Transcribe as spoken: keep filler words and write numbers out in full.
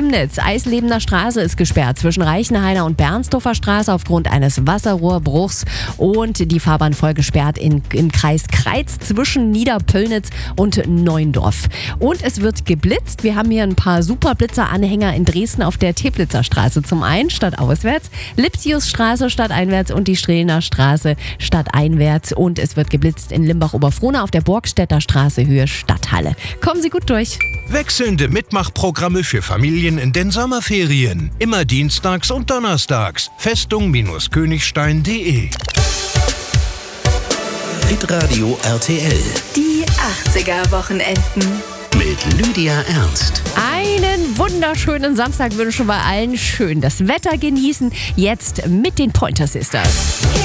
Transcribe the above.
Chemnitz. Eislebener Straße ist gesperrt zwischen Reichenhainer und Bernsdorfer Straße aufgrund eines Wasserrohrbruchs. Und die Fahrbahn voll gesperrt in, im Kreis Kreiz zwischen Niederpöllnitz und Neuendorf. Und es wird geblitzt. Wir haben hier ein paar Superblitzer-Anhänger in Dresden auf der Teplitzer Straße zum einen statt auswärts, Lipsiusstraße statt einwärts und die Strehlener Straße statt einwärts. Und es wird geblitzt in Limbach-Oberfrohna auf der Borgstädter Straße Höhe Stadthalle. Kommen Sie gut durch. Wechselnde Mitmachprogramme für Familien in den Sommerferien. Immer dienstags und donnerstags. Festung-Königstein punkt de. Hitradio R T L. Die achtziger-Wochenenden. Mit Lydia Ernst. Einen wunderschönen Samstag wünschen wir allen. Schön das Wetter genießen. Jetzt mit den Pointer Sisters.